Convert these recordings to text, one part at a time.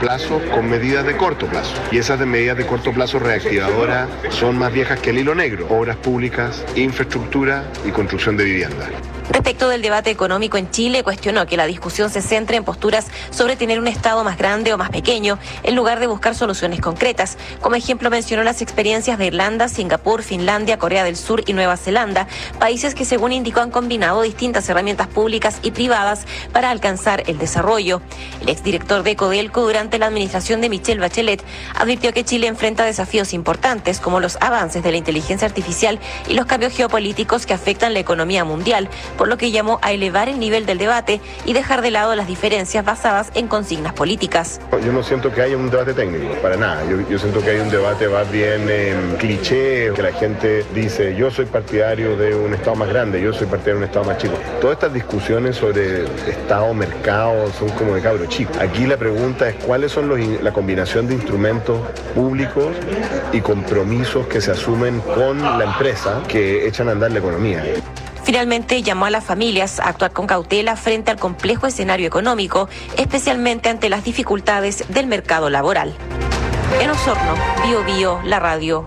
plazo con medidas de corto plazo. Y esas de medidas de corto plazo reactivadoras son más viejas que el hilo negro. Obras públicas, infraestructura y construcción de vivienda. Respecto del debate económico en Chile, cuestionó que la discusión se centre en posturas sobre tener un Estado más grande o más pequeño, en lugar de buscar soluciones concretas. Como ejemplo mencionó las experiencias de Irlanda, Singapur, Finlandia, Corea del Sur y Nueva Zelanda, países que según indicó han combinado distintas herramientas públicas y privadas para alcanzar el desarrollo. El exdirector de Codelco durante la administración de Michelle Bachelet advirtió que Chile enfrenta desafíos importantes como los avances de la inteligencia artificial y los cambios geopolíticos que afectan la economía mundial, por lo que llamó a elevar el nivel del debate y dejar de lado las diferencias basadas en consignas políticas. Yo no siento que haya un debate técnico, para nada. Yo siento que hay un debate más bien cliché, que la gente dice, yo soy partidario de un Estado más grande, yo soy partidario de un Estado más chico. Todas estas discusiones sobre Estado, mercado, son como de cabro chico. Aquí la pregunta es cuáles son la combinación de instrumentos públicos y compromisos que se asumen con la empresa que echan a andar la economía. Finalmente llamó a las familias a actuar con cautela frente al complejo escenario económico, especialmente ante las dificultades del mercado laboral. En Osorno, Bio, la radio.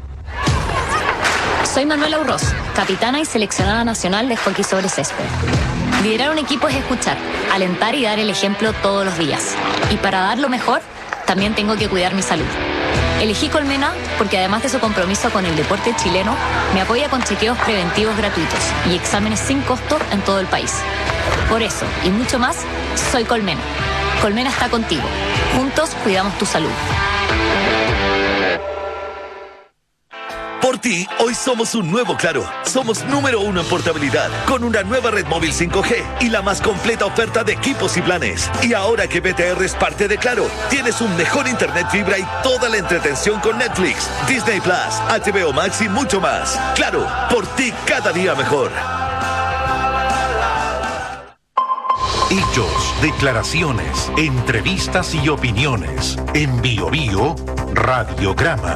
Soy Manuela Urroz, capitana y seleccionada nacional de hockey sobre césped. Liderar un equipo es escuchar, alentar y dar el ejemplo todos los días. Y para dar lo mejor, también tengo que cuidar mi salud. Elegí Colmena porque además de su compromiso con el deporte chileno, me apoya con chequeos preventivos gratuitos y exámenes sin costo en todo el país. Por eso, y mucho más, soy Colmena. Colmena está contigo. Juntos cuidamos tu salud. Por ti, hoy somos un nuevo Claro. Somos número 1 en portabilidad, con una nueva red móvil 5G y la más completa oferta de equipos y planes. Y ahora que BTR es parte de Claro, tienes un mejor internet fibra y toda la entretención con Netflix, Disney Plus, HBO Max y mucho más. Claro, por ti cada día mejor. Hechos, declaraciones, entrevistas y opiniones. En Bio Radiograma.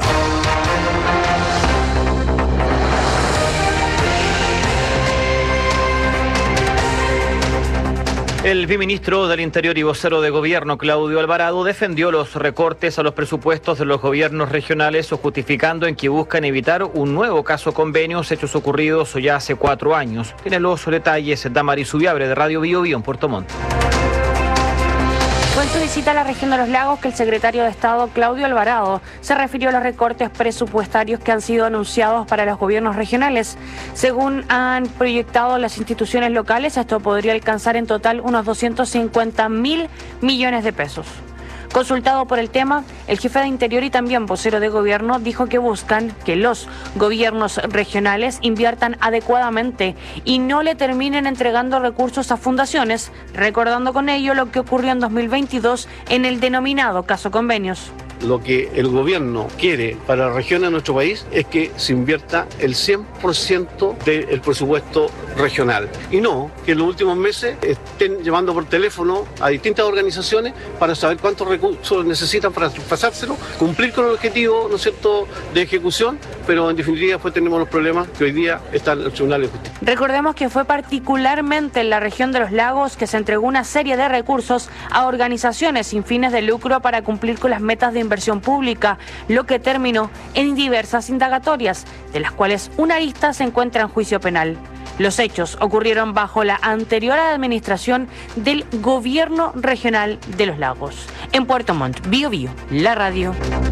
El viceministro del Interior y vocero de Gobierno, Claudio Alvarado, defendió los recortes a los presupuestos de los gobiernos regionales, justificando en que buscan evitar un nuevo caso convenios, hechos ocurridos ya hace 4 años. Tiene los detalles Damaris Ubiabre de Radio Bio en Puerto Montt. Fue en su visita a la región de los lagos que el secretario de Estado, Claudio Alvarado, se refirió a los recortes presupuestarios que han sido anunciados para los gobiernos regionales. Según han proyectado las instituciones locales, esto podría alcanzar en total unos 250.000 millones de pesos. Consultado por el tema, el jefe de Interior y también vocero de Gobierno dijo que buscan que los gobiernos regionales inviertan adecuadamente y no le terminen entregando recursos a fundaciones, recordando con ello lo que ocurrió en 2022 en el denominado caso convenios. Lo que el gobierno quiere para la región de nuestro país es que se invierta el 100% del presupuesto regional y no que en los últimos meses estén llamando por teléfono a distintas organizaciones para saber cuántos recursos necesitan para pasárselo, cumplir con el objetivo, ¿no es cierto?, de ejecución, pero en definitiva después tenemos los problemas que hoy día están en el Tribunal de Justicia. Recordemos que fue particularmente en la región de los lagos que se entregó una serie de recursos a organizaciones sin fines de lucro para cumplir con las metas de inversión pública, lo que terminó en diversas indagatorias, de las cuales una arista se encuentra en juicio penal. Los hechos ocurrieron bajo la anterior administración del Gobierno Regional de los Lagos. En Puerto Montt, Bio, la radio.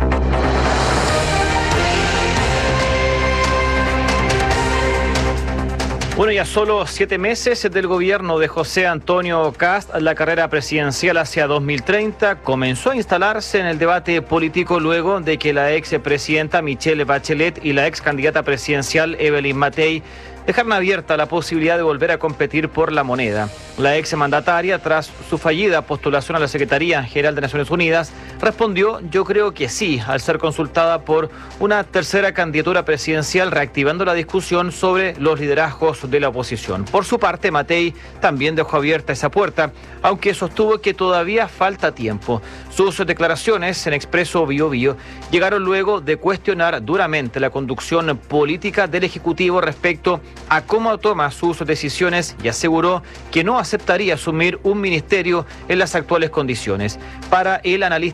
Bueno, ya solo 7 meses del gobierno de José Antonio Kast, la carrera presidencial hacia 2030 comenzó a instalarse en el debate político luego de que la expresidenta Michelle Bachelet y la ex candidata presidencial Evelyn Matei dejaron abierta la posibilidad de volver a competir por la moneda. La exmandataria, tras su fallida postulación a la Secretaría General de Naciones Unidas, respondió "yo creo que sí", al ser consultada por una tercera candidatura presidencial, reactivando la discusión sobre los liderazgos de la oposición. Por su parte, Matei también dejó abierta esa puerta, aunque sostuvo que todavía falta tiempo. Sus declaraciones en Expreso Bio llegaron luego de cuestionar duramente la conducción política del Ejecutivo respecto a cómo toma sus decisiones y aseguró que no aceptaría asumir un ministerio en las actuales condiciones. Para el analista